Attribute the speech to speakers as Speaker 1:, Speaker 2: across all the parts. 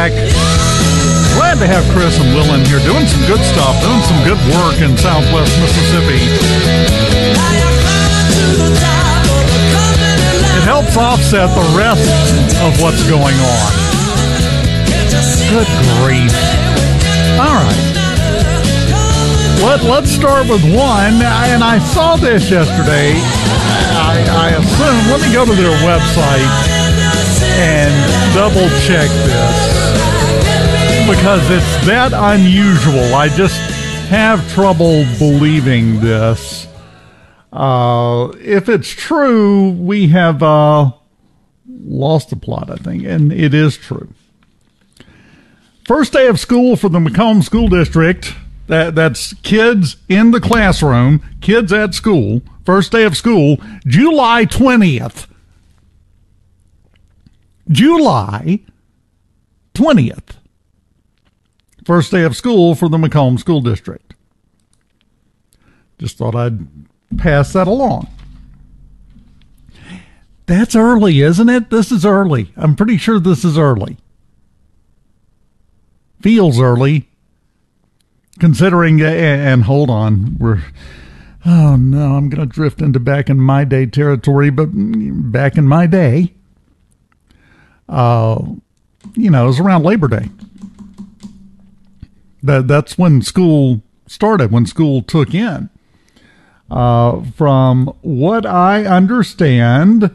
Speaker 1: back. Glad to have Chris and Will in here doing some good stuff, doing some good work in Southwest Mississippi. It helps offset the rest of what's going on. Good grief. All right. Let's start with one, and I saw this yesterday. I assume, let me go to their website and double check this, because it's that unusual. I just have trouble believing this. If it's true, we have lost the plot, I think, and it is true. First day of school for the Macomb School District. That's kids in the classroom, kids at school. First day of school, July 20th. July 20th. First day of school for the Macomb School District. Just thought I'd pass that along. That's early, isn't it? This is early. I'm pretty sure this is early. Feels early. Considering, and hold on, oh no, I'm going to drift into back in my day territory, but back in my day, it was around Labor Day. That's when school started, when school took in. From what I understand,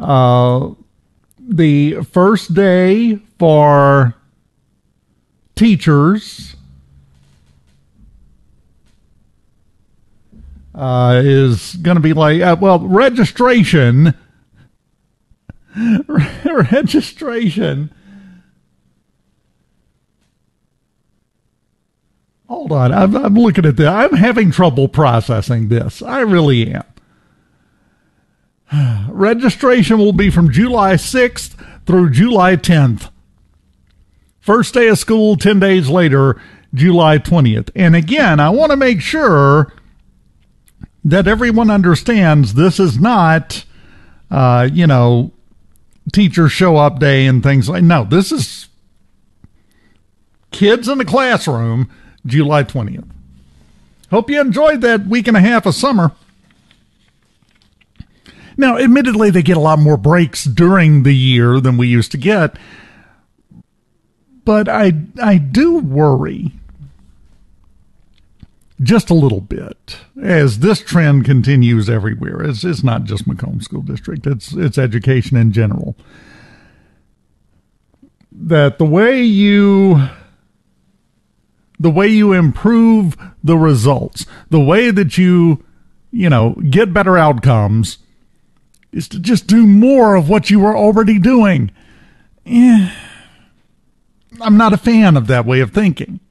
Speaker 1: the first day for teachers is going to be like, registration. Hold on. I'm looking at this. I'm having trouble processing this. I really am. Registration will be from July 6th through July 10th. First day of school, 10 days later, July 20th. And again, I want to make sure that everyone understands this is not, teacher show up day and things like, no, this is kids in the classroom, July 20th. Hope you enjoyed that week and a half of summer. Now, admittedly, they get a lot more breaks during the year than we used to get, but I do worry just a little bit as this trend continues everywhere. It's not just Macomb School District. It's education in general. That the way you improve the results, the way that you get better outcomes is to just do more of what you were already doing. I'm not a fan of that way of thinking.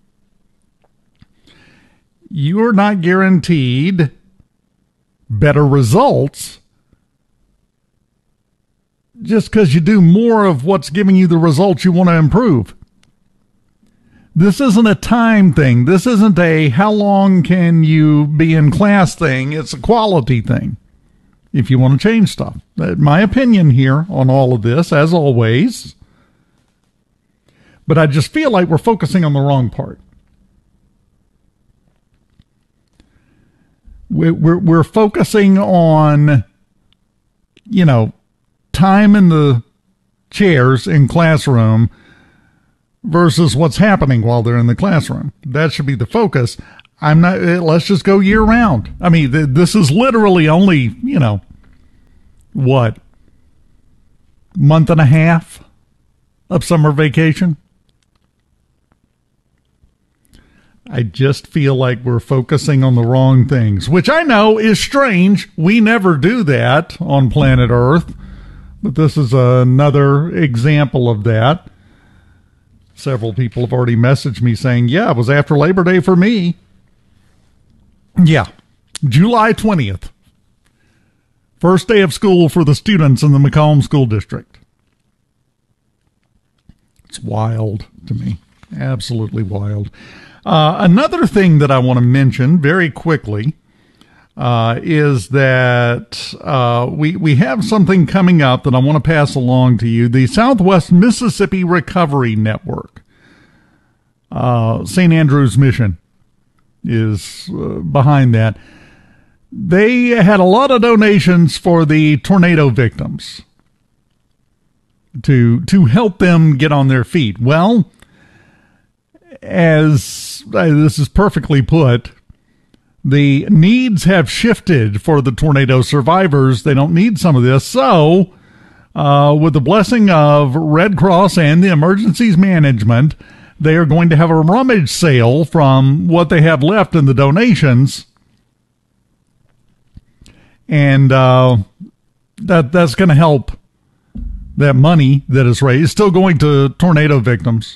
Speaker 1: You're not guaranteed better results just because you do more of what's giving you the results you want to improve. This isn't a time thing. This isn't a how long can you be in class thing. It's a quality thing if you want to change stuff. My opinion here on all of this, as always. But I just feel like we're focusing on the wrong part. We're focusing on, time in the chairs in classroom versus what's happening while they're in the classroom. That should be the focus. Let's just go year round. I mean, this is literally only, month and a half of summer vacation. I just feel like we're focusing on the wrong things, which I know is strange. We never do that on planet Earth, but this is another example of that. Several people have already messaged me saying, yeah, it was after Labor Day for me. Yeah, July 20th. First day of school for the students in the Macomb School District. It's wild to me. Absolutely wild. Another thing that I want to mention very quickly, is that we have something coming up that I want to pass along to you. The Southwest Mississippi Recovery Network, St. Andrew's Mission, is behind that. They had a lot of donations for the tornado victims to help them get on their feet. Well, as this is perfectly put, the needs have shifted for the tornado survivors. They don't need some of this. So, with the blessing of Red Cross and the Emergencies Management, they are going to have a rummage sale from what they have left in the donations. And that's going to help. That money that is raised still going to tornado victims.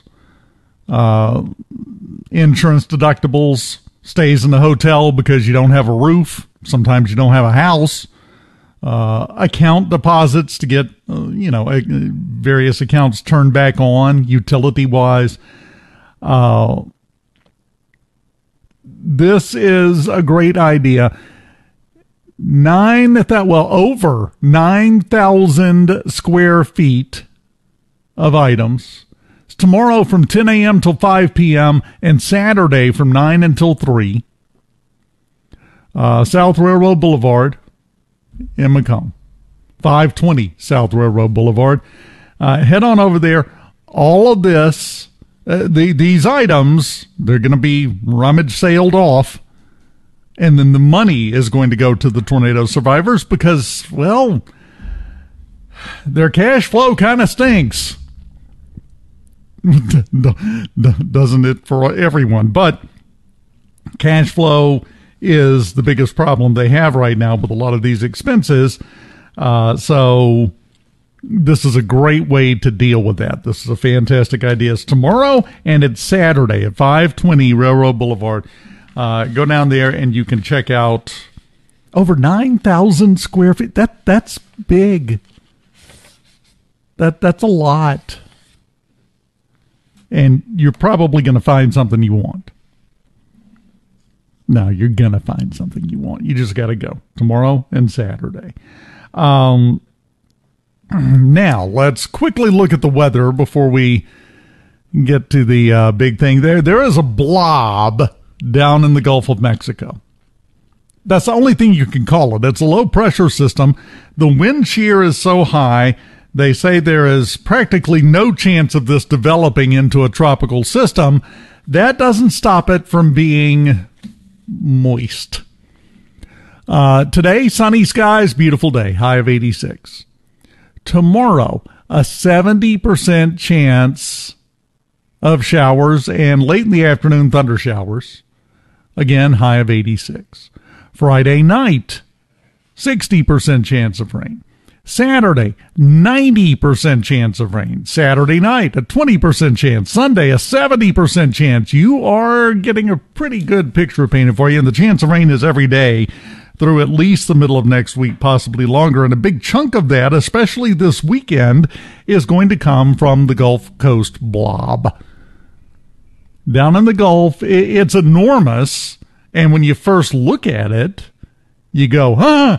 Speaker 1: Insurance deductibles, stays in the hotel because you don't have a roof. Sometimes you don't have a house. Account deposits to get, various accounts turned back on utility-wise. This is a great idea. Over 9,000 square feet of items. It's tomorrow from 10 a.m. till 5 p.m. and Saturday from 9 until 3. South Railroad Boulevard in Macomb. 520 South Railroad Boulevard. Head on over there. All of this, these items, they're going to be rummage sailed off. And then the money is going to go to the tornado survivors because, well, their cash flow kind of stinks. Doesn't it for everyone? But cash flow is the biggest problem they have right now with a lot of these expenses. So this is a great way to deal with that. This is a fantastic idea. It's tomorrow and it's Saturday at 520 Railroad Boulevard. Go down there and you can check out over 9,000 square feet. That's big. That's a lot. And you're probably going to find something you want. No, you're going to find something you want. You just got to go tomorrow and Saturday. Now, let's quickly look at the weather before we get to the big thing. There is a blob down in the Gulf of Mexico. That's the only thing you can call it. It's a low-pressure system. The wind shear is so high, they say there is practically no chance of this developing into a tropical system. That doesn't stop it from being moist. Today, sunny skies, beautiful day, high of 86. Tomorrow, a 70% chance of showers and late in the afternoon thunder showers. Again, high of 86. Friday night, 60% chance of rain. Saturday, 90% chance of rain. Saturday night, a 20% chance. Sunday, a 70% chance. You are getting a pretty good picture painted for you, and the chance of rain is every day through at least the middle of next week, possibly longer. And a big chunk of that, especially this weekend, is going to come from the Gulf Coast blob. Down in the Gulf, it's enormous, and when you first look at it, you go, huh?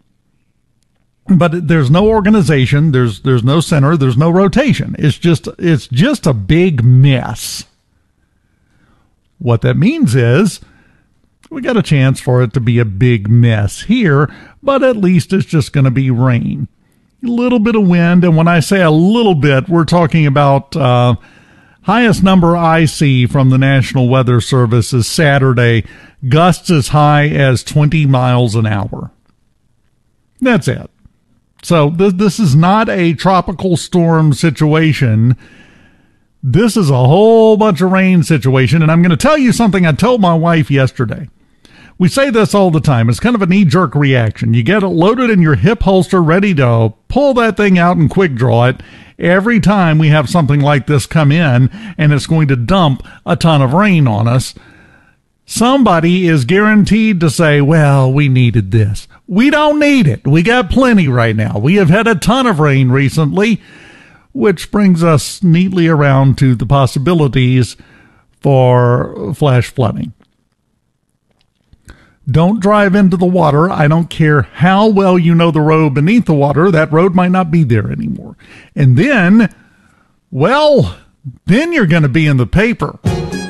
Speaker 1: But there's no organization, there's no center, there's no rotation. It's just a big mess. What that means is we got a chance for it to be a big mess here, but at least it's just going to be rain. A little bit of wind, and when I say a little bit, we're talking about highest number I see from the National Weather Service is Saturday, gusts as high as 20 miles an hour. That's it. So this is not a tropical storm situation. This is a whole bunch of rain situation, and I'm going to tell you something I told my wife yesterday. We say this all the time. It's kind of a knee-jerk reaction. You get it loaded in your hip holster, ready to pull that thing out and quick draw it every time we have something like this come in, and it's going to dump a ton of rain on us. Somebody is guaranteed to say, well, we needed this. We don't need it. We got plenty right now. We have had a ton of rain recently, which brings us neatly around to the possibilities for flash flooding. Don't drive into the water. I don't care how well you know the road beneath the water. That road might not be there anymore. And then, well, then you're going to be in the paper.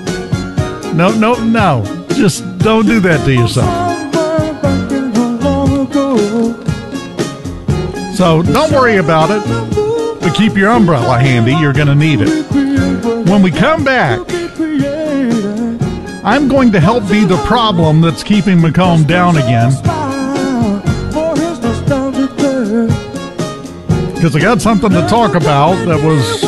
Speaker 1: No. Just don't do that to yourself. So don't worry about it, but keep your umbrella handy. You're going to need it. When we come back, I'm going to help be the problem that's keeping Macomb down again. Because I got something to talk about that was